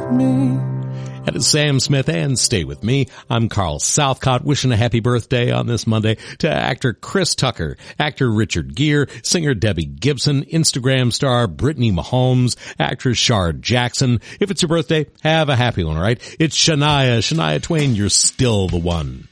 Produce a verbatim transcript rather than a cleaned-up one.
me. And it's Sam Smith and Stay With Me. I'm Carl Southcott, wishing a happy birthday on this Monday to actor Chris Tucker, actor Richard Gere, singer Debbie Gibson, Instagram star Brittany Mahomes, actress Shard Jackson. If it's your birthday, have a happy one, all right? It's Shania, Shania Twain, you're still the one.